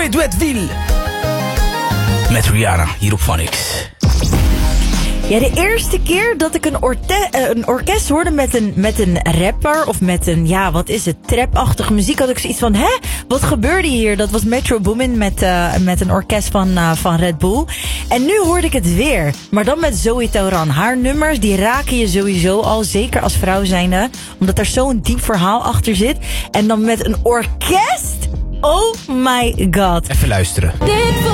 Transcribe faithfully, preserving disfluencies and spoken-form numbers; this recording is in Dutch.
Zoé Duetville. Met Rihanna, hier op Phonics. Ja, de eerste keer dat ik een, orte- een orkest hoorde met een, met een rapper of met een, ja, wat is het, trapachtige muziek, had ik zoiets van, hè, wat gebeurde hier? Dat was Metro Boomin met, uh, met een orkest van, uh, van Red Bull. En nu hoorde ik het weer, maar dan met Zoe Tauran. Haar nummers, die raken je sowieso al, zeker als vrouw zijnde, omdat er zo'n diep verhaal achter zit. En dan met een orkest, oh my god. Even luisteren.